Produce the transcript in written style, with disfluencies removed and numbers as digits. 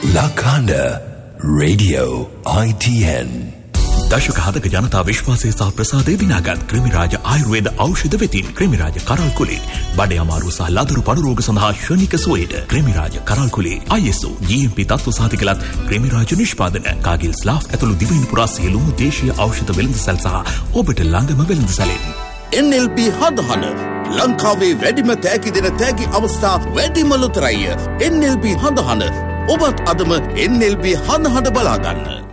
Lakanda Radio ITN. දශක 7ක ජනතා විශ්වාසය සහ ප්‍රසාදය දිනාගත් ක්‍රිමිරාජ ආයුර්වේද ඖෂධ වෙතින් ක්‍රිමිරාජ කරල් කුලේ බඩ අමාරු සහ ලදරු පඩු රෝග සඳහා ශනික සුවයට ක්‍රිමිරාජ කරල් කුලේ ISO GMP තත්ත්ව සහතිකලත් ක්‍රිමිරාජ නිෂ්පාදන කාගිල් ස්ලාෆ් ඇතුළු දිවයින පුරා සියලුම දේශීය ඖෂධ වෙළඳසැල් සහ ඔබට ළඟම වෙළඳසැලෙන් NLB හඳහන ලංකාවේ වැඩිම තෑගි දෙන තෑගි අවස්ථා වැඩිම ලොතරැය NLB හඳහන ඔබත් අදම NLB හඳහන බලාගන්න.